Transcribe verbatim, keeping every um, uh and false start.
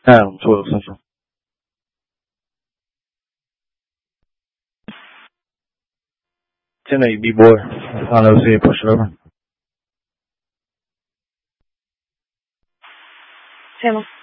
哎，我错了，算算。现在一比波，完了谁不是了吧？ 对吗？